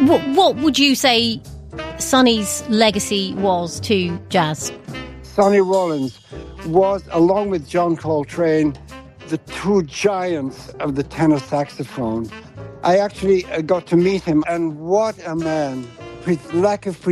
What would you say Sonny's legacy was to jazz? Sonny Rollins was, along with John Coltrane, the two giants of the tenor saxophone. I actually got to meet him, and what a man. His lack of